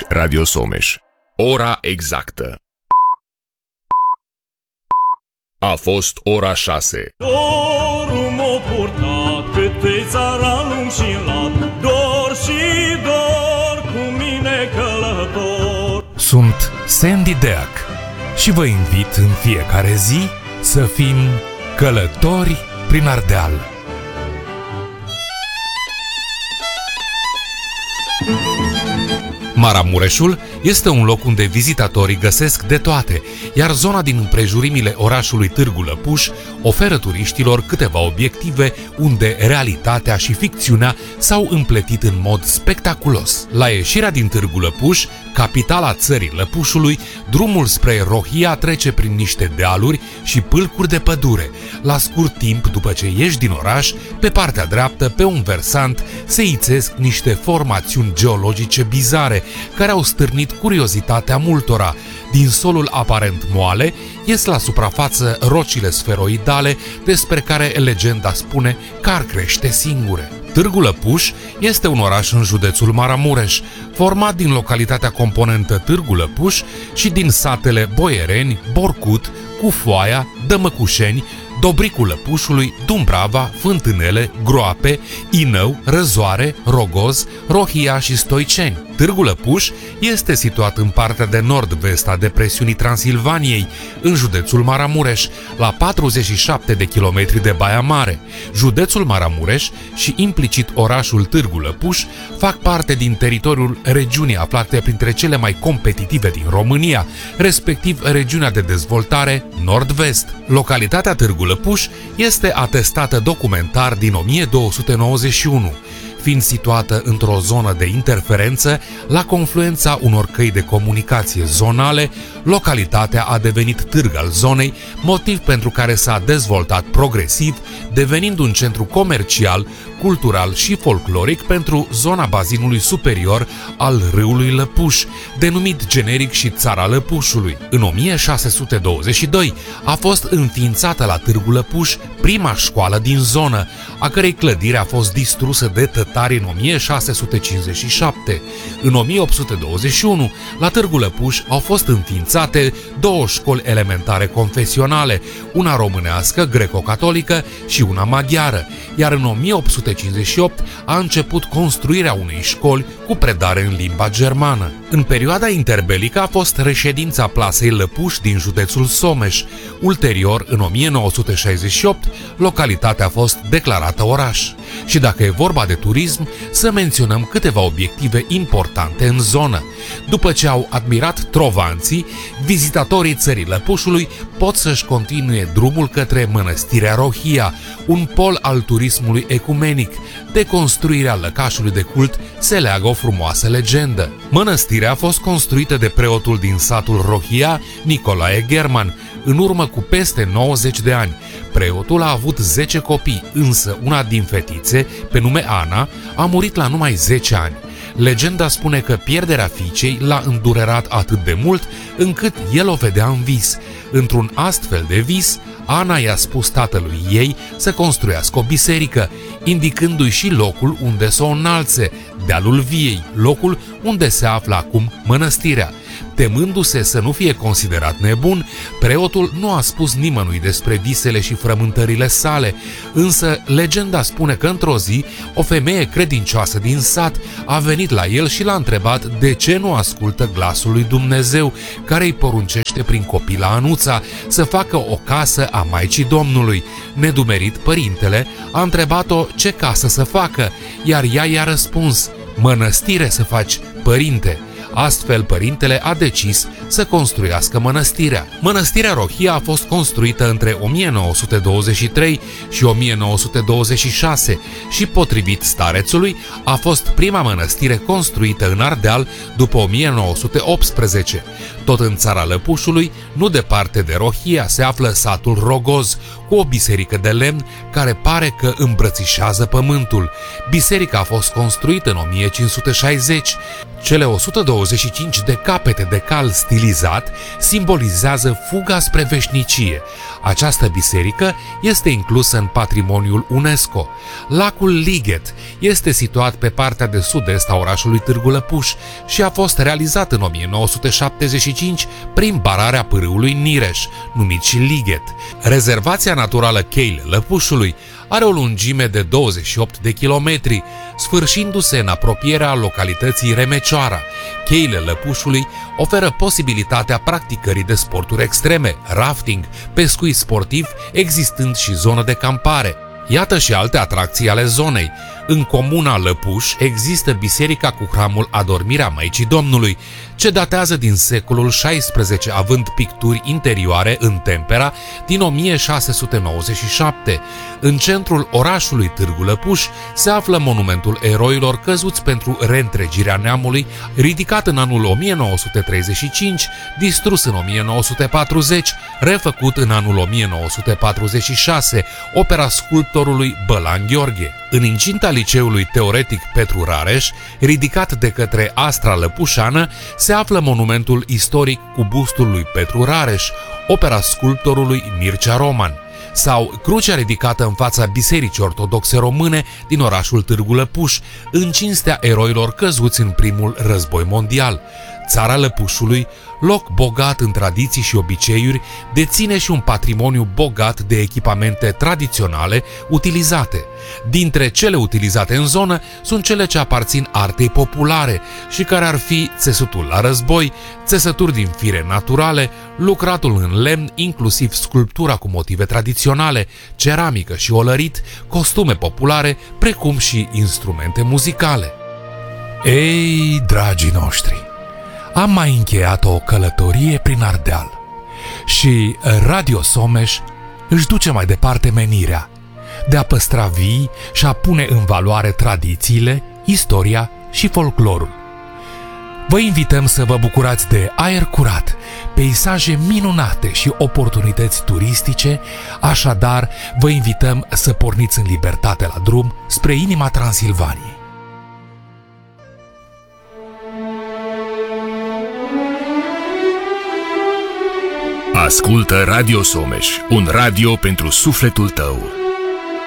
Radio Someș. Ora exactă. A fost ora 6. Dorul m-a purtat câte țaranul și lat, dor și dor cu mine călător. Sunt Sandy Deac și vă invit în fiecare zi să fim călători prin Ardeal. Maramureșul este un loc unde vizitatorii găsesc de toate, iar zona din împrejurimile orașului Târgu Lăpuș oferă turiștilor câteva obiective unde realitatea și ficțiunea s-au împletit în mod spectaculos. La ieșirea din Târgu Lăpuș, capitala țării Lăpușului, drumul spre Rohia trece prin niște dealuri și pâlcuri de pădure. La scurt timp după ce ieși din oraș, pe partea dreaptă, pe un versant, se ițesc niște formațiuni geologice bizare, care au stârnit curiozitatea multora. Din solul aparent moale, ies la suprafață rocile sferoidale despre care legenda spune că ar crește singure. Târgu Lăpuș este un oraș în județul Maramureș, format din localitatea componentă Târgu Lăpuș și din satele Boiereni, Borcut, Cufoaia, Dămăcușeni, Dobricul Lăpușului, Dumbrava, Fântânele, Groape, Inău, Răzoare, Rogoz, Rohia și Stoiceni. Târgu Lăpuș este situat în partea de nord-vest a depresiunii Transilvaniei, în județul Maramureș, la 47 de kilometri de Baia Mare. Județul Maramureș și implicit orașul Târgu Lăpuș fac parte din teritoriul regiunii aflate printre cele mai competitive din România, respectiv regiunea de dezvoltare nord-vest. Localitatea Târgu Lăpuș este atestată documentar din 1291, fiind situată într-o zonă de interferență la confluența unor căi de comunicație zonale, localitatea a devenit târg al zonei, motiv pentru care s-a dezvoltat progresiv, devenind un centru comercial, cultural și folcloric pentru zona bazinului superior al râului Lăpuș, denumit generic și Țara Lăpușului. În 1622 a fost înființată la Târgu Lăpuș prima școală din zonă, a cărei clădire a fost distrusă de tătari în 1657. În 1821, la Târgu Lăpuș au fost înființate două școli elementare confesionale, una românească, greco-catolică și una maghiară, iar în 1858 a început construirea unei școli cu predare în limba germană. În perioada interbelică a fost reședința plasei Lăpuș din județul Someș. Ulterior, în 1968, localitatea a fost declarată oraș. Și dacă e vorba de turism, să menționăm câteva obiective importante în zonă. După ce au admirat trovanții, vizitatorii țării Lăpușului pot să-și continue drumul către Mănăstirea Rohia, un pol al turismului ecumenic. De construirea lăcașului de cult se leagă o frumoasă legendă. Mănăstirea a fost construită de preotul din satul Rohia, Nicolae German, în urmă cu peste 90 de ani. Preotul a avut 10 copii, însă una din fetițe, pe nume Ana, a murit la numai 10 ani. Legenda spune că pierderea fiicei l-a îndurerat atât de mult încât el o vedea în vis. Într-un astfel de vis, Ana i-a spus tatălui ei să construiască o biserică, indicându-i și locul unde să o înalțe, dealul Viei, locul unde se află acum mănăstirea. Temându-se să nu fie considerat nebun, preotul nu a spus nimănui despre visele și frământările sale, însă legenda spune că într-o zi o femeie credincioasă din sat a venit la el și l-a întrebat de ce nu ascultă glasul lui Dumnezeu, care îi poruncește prin copila Anuța să facă o casă a Maicii Domnului. Nedumerit, părintele a întrebat-o ce casă să facă, iar ea i-a răspuns: mănăstire să faci, părinte. Astfel, părintele a decis să construiască mănăstirea. Mănăstirea Rohia a fost construită între 1923 și 1926 și, potrivit starețului, a fost prima mănăstire construită în Ardeal după 1918. Tot în Țara Lăpușului, nu departe de Rohia, se află satul Rogoz, cu o biserică de lemn care pare că îmbrățișează pământul. Biserica a fost construită în 1560. Cele 120 25 de capete de cal stilizat simbolizează fuga spre veșnicie. Această biserică este inclusă în patrimoniul UNESCO. Lacul Lighet este situat pe partea de sud-est a orașului Târgu Lăpuș și a fost realizat în 1975 prin bararea pârâului Nireș, numit și Lighet. Rezervația naturală Cheile Lăpușului are o lungime de 28 de kilometri, sfârșindu-se în apropierea localității Remecioara. Cheile Lăpușului oferă posibilitatea practicării de sporturi extreme, rafting, pescuit sportiv, existând și zonă de campare. Iată și alte atracții ale zonei. În comuna Lăpuș există biserica cu hramul Adormirea Maicii Domnului, ce datează din secolul XVI, având picturi interioare în tempera din 1697. În centrul orașului Târgu Lăpuș se află monumentul eroilor căzuți pentru reîntregirea neamului, ridicat în anul 1935, distrus în 1940, refăcut în anul 1946, opera sculptorului Bălan Gheorghe. În incinta liceului teoretic Petru Rareș, ridicat de către Astra Lăpușană, se află monumentul istoric cu bustul lui Petru Rareș, opera sculptorului Mircea Roman, sau crucea ridicată în fața Bisericii Ortodoxe Române din orașul Târgu Lăpuș, în cinstea eroilor căzuți în primul război mondial. Țara Lăpușului, loc bogat în tradiții și obiceiuri, deține și un patrimoniu bogat de echipamente tradiționale utilizate. Dintre cele utilizate în zonă sunt cele ce aparțin artei populare și care ar fi țesutul la război, țesături din fire naturale, lucratul în lemn, inclusiv sculptura cu motive tradiționale, ceramică și olărit, costume populare, precum și instrumente muzicale. Ei, dragii noștri, am mai încheiat o călătorie prin Ardeal și Radio Someș își duce mai departe menirea de a păstra vii și a pune în valoare tradițiile, istoria și folclorul. Vă invităm să vă bucurați de aer curat, peisaje minunate și oportunități turistice, așadar vă invităm să porniți în libertate la drum spre inima Transilvaniei. Ascultă Radio Someș, un radio pentru sufletul tău.